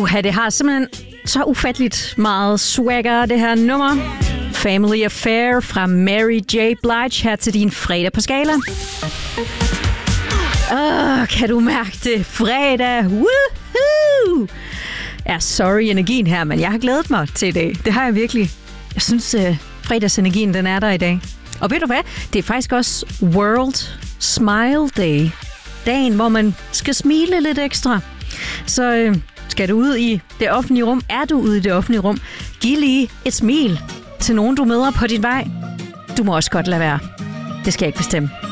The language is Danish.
Det har simpelthen så ufatteligt meget swagger, det her nummer. Family Affair fra Mary J. Blige her til din fredag på Skala. Kan du mærke det? Fredag! Woohoo! Sorry energien her, men jeg har glædet mig til i dag. Det har jeg virkelig. Jeg synes, fredagsenergien, den er der i dag. Og ved du hvad? Det er faktisk også World Smile Day. Dagen, hvor man skal smile lidt ekstra. Så skal du ud i det offentlige rum? Er du ude i det offentlige rum? Giv lige et smil til nogen, du møder på din vej. Du må også godt lade være. Det skal jeg ikke bestemme.